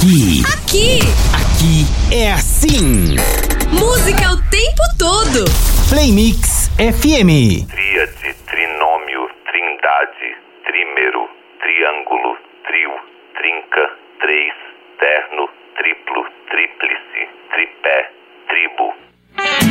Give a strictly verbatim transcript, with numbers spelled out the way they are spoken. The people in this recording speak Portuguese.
Aqui. Aqui. Aqui é assim. Música o tempo todo. Play Mix F M. Tríade, trinômio, trindade, trímero, triângulo, trio, trinca, três, terno, triplo, tríplice, tripé, tribo.